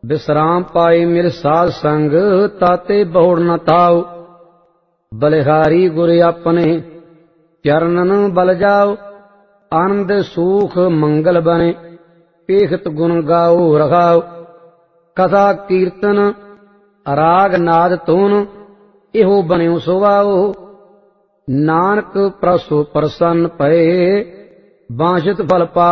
विश्राम पाई मेरे साध संग ताते बहुड़ न ताओ। बलिहारी गुर अपने चरणन बल जाओ। आनंद सुख मंगल बने पेखत गुण गाओ रखाओ। कथा कीर्तन राग नाद तोन इहो बन्यो सुवाओ। नानक प्रसो प्रसन्न पए बांछित फल पाओ।